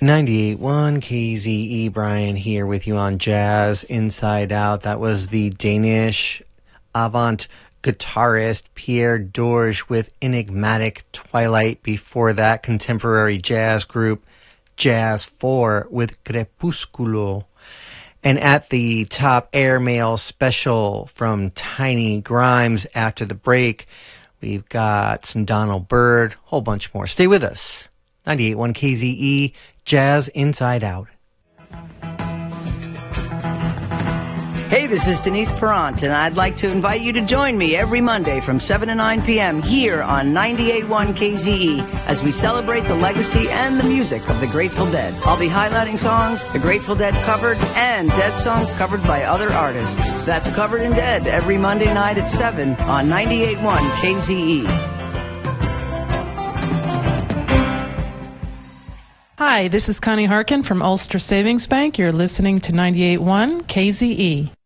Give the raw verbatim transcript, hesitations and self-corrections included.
ninety-eight point one K Z E, Brian here with you on Jazz Inside Out. That was the Danish avant guitarist Pierre Dorge with Enigmatic Twilight. Before that, contemporary jazz group Jazz four with Crepúsculo. And at the top, Airmail special from Tiny Grimes. After the break, we've got some Donald Byrd, a whole bunch more. Stay with us. ninety-eight point one K Z E, Jazz Inside Out. Hey, this is Denise Perrant, and I'd like to invite you to join me every Monday from seven to nine p.m. here on ninety-eight point one K Z E as we celebrate the legacy and the music of the Grateful Dead. I'll be highlighting songs the Grateful Dead covered and Dead songs covered by other artists. That's Covered in Dead every Monday night at seven on ninety-eight point one K Z E. Hi, this is Connie Harkin from Ulster Savings Bank. You're listening to ninety-eight point one K Z E.